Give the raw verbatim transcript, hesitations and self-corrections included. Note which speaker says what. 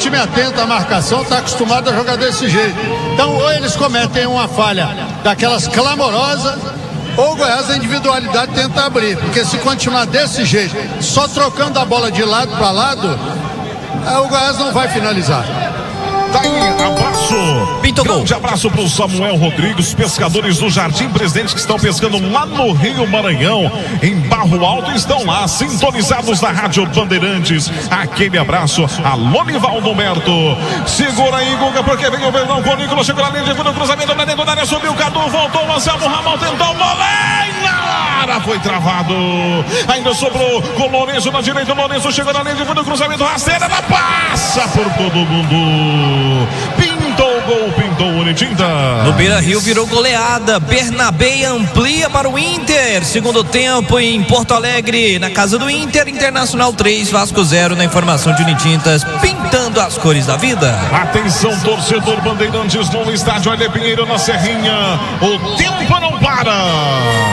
Speaker 1: time atento à marcação, está acostumado a jogar desse jeito. Então, ou eles cometem uma falha daquelas clamorosas, ou o Goiás, a individualidade, tenta abrir. Porque se continuar desse jeito, só trocando a bola de lado para lado, o Goiás não vai finalizar.
Speaker 2: Tá aí, abraço.
Speaker 3: Pinto gol.
Speaker 2: Grande abraço pro Samuel Rodrigues, pescadores do Jardim Presidente que estão pescando lá no Rio Maranhão, em Barro Alto, estão lá, sintonizados na Rádio Bandeirantes. Aquele abraço. Alô, Nivaldo Humberto. Segura aí, Guga, porque vem o Verdão com o Nicolas, chegou na linha de fundo, cruzamento pra dentro da área, subiu o Cadu, voltou o Anselmo Ramon, tentou, bola na área, foi travado. Ainda sobrou com o Lourenço na direita, o Lourenço chegou na linha de fundo, cruzamento rasteira, ela passa por todo mundo. Pintou o gol, pintou o Unitinta.
Speaker 3: No Beira-Rio virou goleada. Bernabé amplia para o Inter. Segundo tempo em Porto Alegre, na casa do Inter. Internacional três, Vasco zero. Na informação de Unitintas, pintando as cores da vida.
Speaker 2: Atenção, torcedor Bandeirantes no estádio Aile Pinheiro, na Serrinha. O tempo não para.